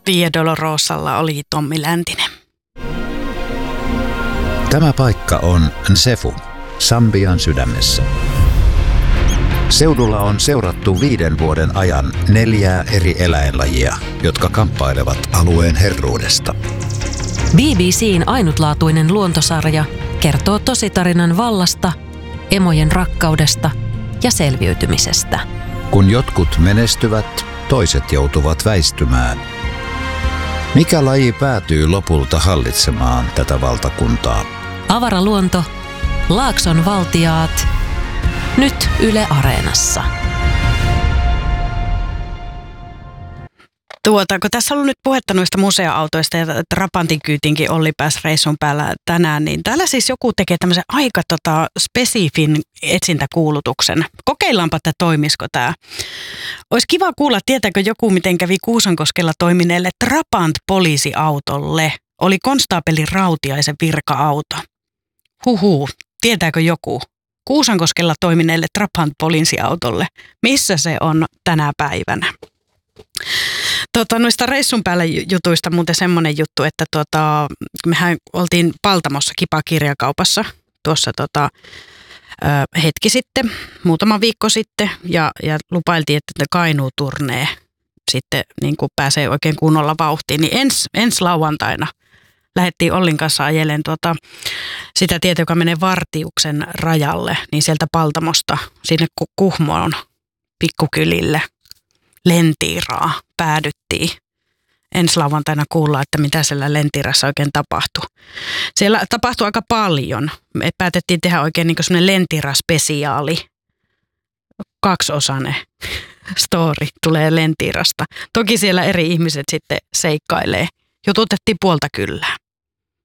Via Dolorosalla oli Tommi Läntinen. Tämä paikka on Nsefu, Sambian sydämessä. Seudulla on seurattu 5 vuoden ajan 4 eri eläinlajia, jotka kamppailevat alueen herruudesta. BBC:n ainutlaatuinen luontosarja kertoo tositarinan vallasta, emojen rakkaudesta ja selviytymisestä. Kun jotkut menestyvät, toiset joutuvat väistymään. Mikä laji päätyy lopulta hallitsemaan tätä valtakuntaa? Avaraluonto, Laakson valtiaat, nyt Yle Areenassa. Kun tässä on ollut nyt puhetta noista museoautoista ja Trapantin kyytinkin Olli pääsi reissun päällä tänään, niin täällä siis joku tekee tämmöisen aika spesifin etsintäkuulutuksen. Kokeillaanpa, että toimisiko tämä. Olisi kiva kuulla, tietääkö joku, miten kävi Kuusankoskella toimineelle Trabant-poliisiautolle. Oli konstaapeli Rautiaisen virka-auto. Tietääkö joku? Kuusankoskella toimineelle Trabant-poliisiautolle. Missä se on tänä päivänä? Noista reissun päällä jutuista muuten semmoinen juttu, että mehän oltiin Paltamossa Kipa-kirjakaupassa tuossa hetki sitten, muutama viikko sitten, ja lupailtiin, että Kainuu-turnee sitten niin kuin pääsee oikein kunnolla vauhtiin, niin ensi lauantaina lähdettiin Ollin kanssa ajelemaan sitä tietä, joka menee Vartiuksen rajalle, niin sieltä Paltamosta sinne Kuhmoon pikkukylille Lentiiraa päädyttiin. Ensi lauantaina kuullaan, että mitä siellä Lentiirassa oikein tapahtui. Siellä tapahtui aika paljon. Me päätettiin tehdä oikein niin kuin semmoinen Lentiira-spesiaali. 2-osainen story tulee Lentiirasta. Toki siellä eri ihmiset sitten seikkailee. Jututettiin puolta kyllää.